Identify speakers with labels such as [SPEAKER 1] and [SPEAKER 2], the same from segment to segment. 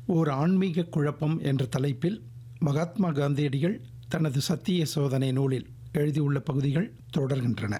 [SPEAKER 1] ஓர் ஆன்மீக குழப்பம் என்ற தலைப்பில் மகாத்மா காந்தியடிகள் தனது சத்திய சோதனை நூலில் எழுதியுள்ள பகுதிகள் தொடர்கின்றன.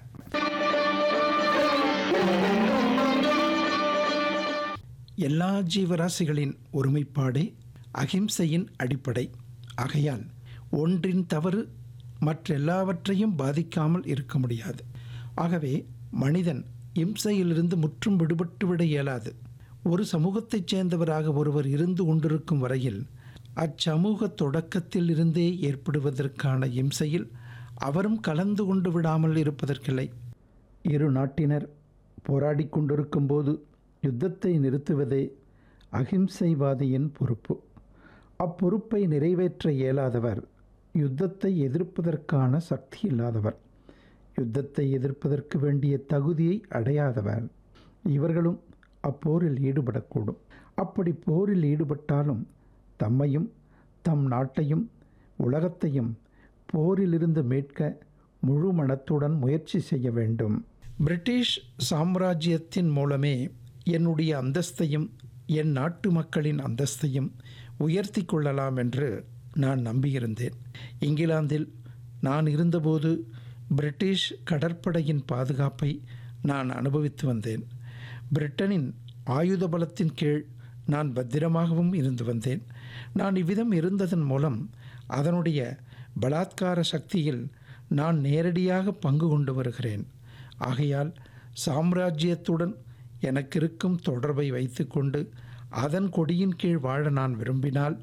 [SPEAKER 1] எல்லா ஜீவராசிகளின் ஒருமைப்பாடே அகிம்சையின் அடிப்படை. ஆகையால் ஒன்றின் தவறு மற்றெல்லாவற்றையும் பாதிக்காமல் இருக்க முடியாது. ஆகவே மனிதன் இம்சையிலிருந்து முற்றும் விடுபட்டுவிட இயலாது. ஒரு சமூகத்தைச் சேர்ந்தவராக ஒருவர் இருந்து கொண்டிருக்கும் வரையில் அச்சமூக தொடக்கத்தில் இருந்தே ஏற்படுவதற்கான இம்சையில் அவரும் கலந்து கொண்டு விடாமல் இருப்பதற்கில்லை. இரு நாட்டினர் போராடி கொண்டிருக்கும் போது யுத்தத்தை நிறுத்துவதே அகிம்சைவாதியின் பொறுப்பு. அப்பொறுப்பை நிறைவேற்ற இயலாதவர் யுத்தத்தை எதிர்ப்பதற்கான சக்தி இல்லாதவர், யுத்தத்தை எதிர்ப்பதற்கு வேண்டிய தகுதியை அடையாதவர். இவர்களும் அப்போரில் ஈடுபடக்கூடும். அப்படி போரில் ஈடுபட்டாலும் தம்மையும் தம் நாட்டையும் உலகத்தையும் போரிலிருந்து மீட்க முழு மனத்துடன் முயற்சி செய்ய வேண்டும். பிரிட்டிஷ் சாம்ராஜ்யத்தின் மூலமே என்னுடைய அந்தஸ்தையும் என் நாட்டு மக்களின் அந்தஸ்தையும் உயர்த்தி கொள்ளலாம் என்று நான் நம்பியிருந்தேன். இங்கிலாந்தில் நான் இருந்தபோது பிரிட்டிஷ் கடற்படையின் பாதுகாப்பை நான் அனுபவித்து வந்தேன். பிரிட்டனின் ஆயுத பலத்தின் கீழ் நான் பத்திரமாகவும் இருந்து வந்தேன். நான் இவ்விதம் இருந்ததன் மூலம் அதனுடைய பலாத்கார சக்தியில் நான் நேரடியாக பங்கு கொண்டு வருகிறேன். ஆகையால் சாம்ராஜ்யத்துடன் எனக்கு இருக்கும் தொடர்பை வைத்துக்கொண்டு அதன் கொடியின் கீழ் வாழ நான் விரும்பினால்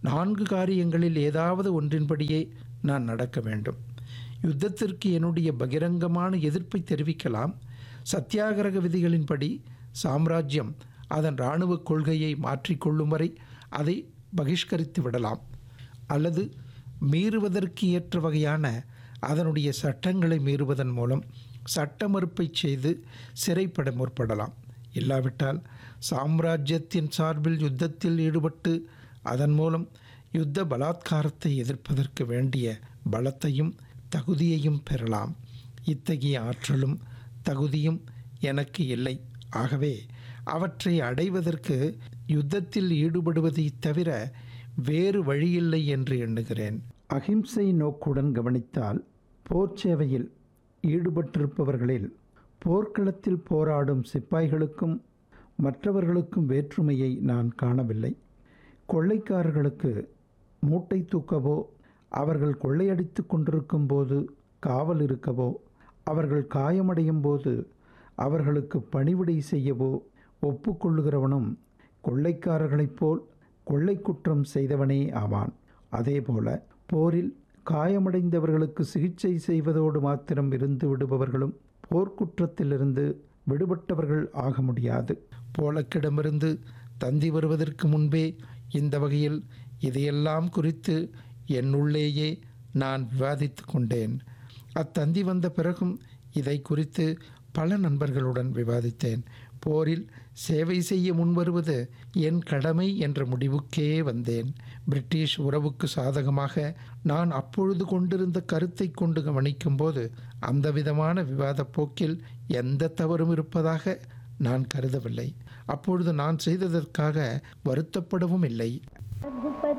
[SPEAKER 1] 4 காரியங்களில் ஏதாவது ஒன்றின்படியே நான் நடக்க வேண்டும். யுத்தத்திற்கு என்னுடைய பகிரங்கமான எதிர்ப்பை தெரிவிக்கலாம். சத்தியாகிரக விதிகளின்படி சாம்ராஜ்யம் அதன் இராணுவ கொள்கையை மாற்றிக்கொள்ளும் வரை அதை பகிஷ்கரித்து விடலாம். அல்லது மீறுவதற்கு ஏற்ற வகையான அதனுடைய சட்டங்களை மீறுவதன் மூலம் சட்ட மறுப்பை செய்து சிறைப்பட முற்படலாம். இல்லாவிட்டால் சாம்ராஜ்யத்தின் சார்பில் யுத்தத்தில் ஈடுபட்டு அதன் மூலம் யுத்த பலாத்காரத்தை எதிர்ப்பதற்கு வேண்டிய பலத்தையும் தகுதியையும் பெறலாம். இத்தகைய ஆற்றலும் தகுதியும் எனக்கு இல்லை. ஆகவே அவற்றை அடைவதற்கு யுத்தத்தில் ஈடுபடுவதை தவிர வேறு வழியில்லை என்று எண்ணுகிறேன். அகிம்சை நோக்குடன் கவனித்தால் போர் சேவையில் ஈடுபட்டிருப்பவர்களில் போர்க்களத்தில் போராடும் சிப்பாய்களுக்கும் மற்றவர்களுக்கும் வேற்றுமையை நான் காணவில்லை. கொள்ளைக்காரர்களுக்கு மூட்டை தூக்கவோ, அவர்கள் கொள்ளையடித்து கொண்டிருக்கும் போது காவல் இருக்கவோ, அவர்கள் காயமடையும் போது அவர்களுக்கு பணிவிடை செய்யவோ ஒப்புக்கொள்ளுகிறவனும் கொள்ளைக்காரர்களைப் போல் கொள்ளை குற்றம் செய்தவனே ஆவான். அதேபோல போரில் காயமடைந்தவர்களுக்கு சிகிச்சை செய்வதோடு மாத்திரம் இருந்து விடுபவர்களும் போர்க்குற்றத்திலிருந்து விடுபட்டவர்கள் ஆக முடியாது. போலக்கிடமிருந்து தந்தி வருவதற்கு முன்பே இந்த வகையில் இதையெல்லாம் குறித்து என்னுள்ளேயே நான் விவாதித்து கொண்டேன். அத்தந்தி வந்த பிறகும் இதை குறித்து பல நண்பர்களுடன் விவாதித்தேன். போரில் சேவை செய்ய முன்வருவது என் கடமை என்ற முடிவுக்கே வந்தேன். பிரிட்டிஷ் உறவுக்கு சாதகமாக நான் அப்பொழுது கொண்டிருந்த கருத்தை கொண்டு கவனிக்கும் போது அந்த விதமான விவாத போக்கில் எந்த தவறும் இருப்பதாக நான் கருதவில்லை. அப்பொழுது நான் செய்ததற்காக வருத்தப்படவும் இல்லை.